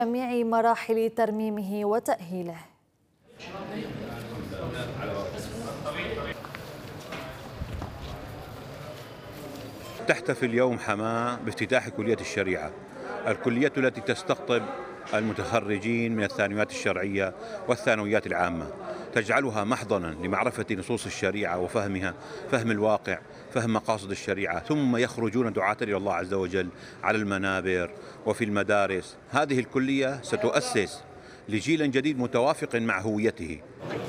جميع مراحل ترميمه وتأهيله. تحتفل اليوم حماة بافتتاح كلية الشريعة، الكلية التي تستقطب المتخرجين من الثانويات الشرعية والثانويات العامة، تجعلها محضنا لمعرفة نصوص الشريعة وفهمها، فهم الواقع، فهم مقاصد الشريعة، ثم يخرجون دعاة إلى الله عز وجل على المنابر وفي المدارس. هذه الكلية ستؤسس لجيل جديد متوافق مع هويته.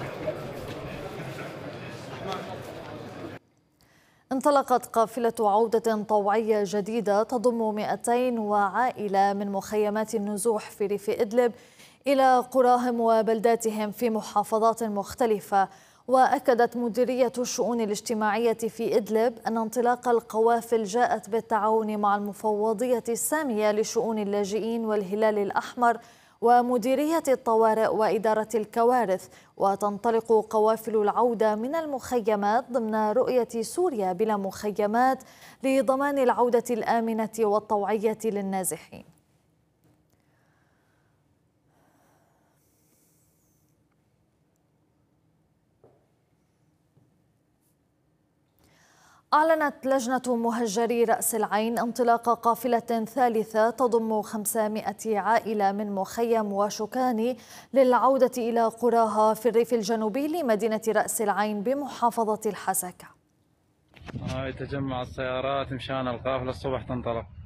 انطلقت قافلة عودة طوعية جديدة تضم 200 عائلة من مخيمات النزوح في ريف إدلب إلى قراهم وبلداتهم في محافظات مختلفة. وأكدت مديرية الشؤون الاجتماعية في إدلب أن انطلاق القوافل جاءت بالتعاون مع المفوضية السامية لشؤون اللاجئين والهلال الأحمر ومديرية الطوارئ وإدارة الكوارث. وتنطلق قوافل العودة من المخيمات ضمن رؤية سوريا بلا مخيمات لضمان العودة الآمنة والطوعية للنازحين. أعلنت لجنة مهجري رأس العين انطلاق قافلة ثالثة تضم 500 عائلة من مخيم وشكاني للعودة إلى قراها في الريف الجنوبي لمدينة رأس العين بمحافظة الحسكة. تجمع السيارات مشان القافلة الصبح تنطلق.